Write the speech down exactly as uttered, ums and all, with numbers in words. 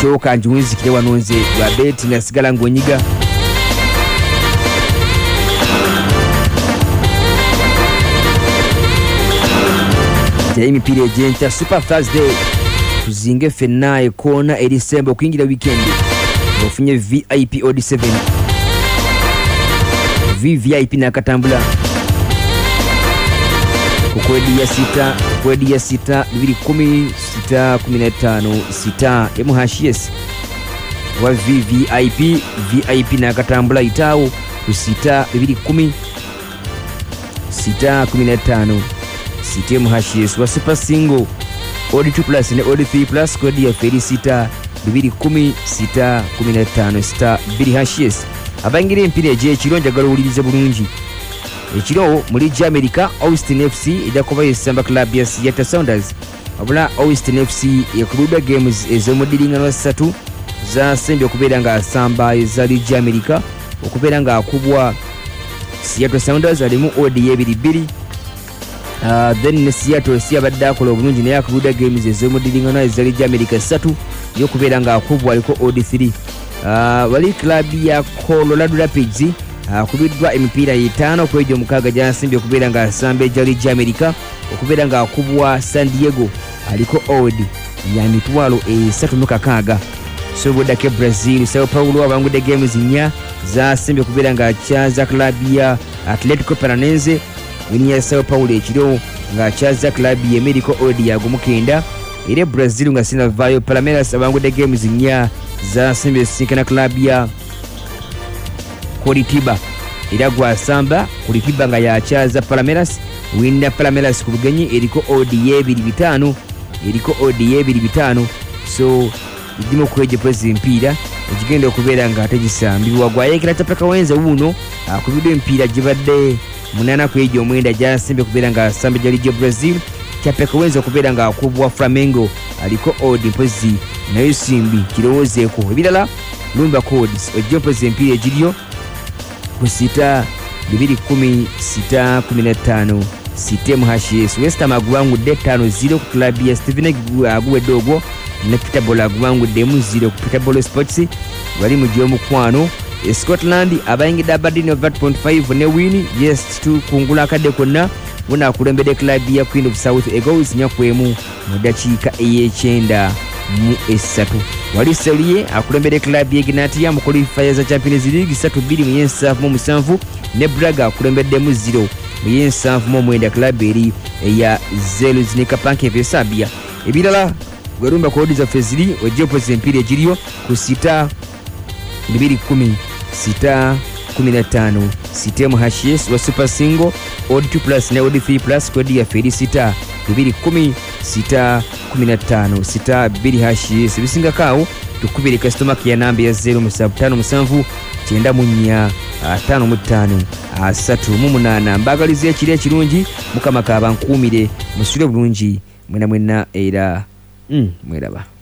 soka njiwinzikire wanonze lwa beti nga sigala ngonyiga tera emipira egyenta Super Thursday tuzinge fenna ekona erisemba okuyingira weekend ofunye V I P Odd seven V V I P nakatambula kukwedi ya sita kukwedi ya sita bibiri kumi sita kumi na tano sita M H S wa V V I P V I P nakatambula itawo kusita bibiri kumi sita kumi na tano sita M H S wa Super Single Odd two plus ne Odd three plus kodi ya Felicita bibiri kumi sita kumi na tano sita bibiri H S abangire empire je kironja galulirize bulungi ekiro muri America Austin F C ejja kuba yesamba club ya Seattle Sounders abula Austin F C yakuruda games ezomudiringa no satu za sembe okubera nga asamba ezali America okubera nga akubwa Seattle Sounders alimu odd yebiri biri Uh, then ne Seattle si abadde akola obulungi naye akubuda games ezomudiringa na ezali America satu yokubera nga akubwa aliko odd three uh, wali club ya Colorado Rapids akubiddwa uh, emipiira etaano kwejo mukaaga jansimbye okubera nga asamba ejali America okubera nga akubwa San Diego aliko odd ya mitwalo esatu mukakaaga so bodake Brazil Sao Paulo abangude games nya za simbye okubera nga achaza club ya Atletico Paranaense wini ya Sao Paulo ekiro nga achaza club ya Medical Odd ya gumukenda ire Brazil nga sina vayo Palmeiras abangude games nya za simbye sikana club ya Curitiba ira gwa samba Curitiba nga yachaza Palmeiras winda Palmeiras ku bugenyi eriko odd yebiri bitano eriko odd yebiri bitano so idimo kweje pezi mpira ekigenda okubera nga ategisambibwa gwayekera tapaka wenze uno akubidde mpira jibadde munana kweje omwenda jasimbe kubera nga asambe jali je Brazil tapaka wenze okubera nga akubwa Flamengo aliko odd pezi nayo simbi kirowozeeko ebirala lumba codes ojjo pezi mpira ejiriyo kusita bibiri kumi sita kumi na tano sita M H S West Ham agwangu de tano zero ku club ya Steven Agwe Dogo na Peter Bola agwangu de mu zero ku Peter Bola Sports bali mu gyo mukwano Scotland abayingida Aberdeen over two point five ne win yes to kungula kade konna buna kulembede club ya Queen of South Eagles nyakwemu mu dakika eyechenda mu esatu wali Serie akulembede club ya Ignatia mu qualifiers za Champions League satu bili mu yensafu mu musanvu ne Braga akulembede mu zero mu yensafu mu mwenda club eri ya Zeluznika Panke Vesabia ebirala gwerumba kodi za Fezili ojepo zempire jiriyo kusita bibiri kumi sita kumi na tano sita M H S wa Super Single odd two plus na odd three plus kodi ya Felicita bibiri kumi sita kumi na tano sita bibiri H S bisinga kawo tukubire customer kia namba ya zero musabu tano musanvu kyenda munya tano mutano asatu mu munana mbagalize ekire kirungi mukama kaba nkumire musule bulungi mwena mwena era mm mweraba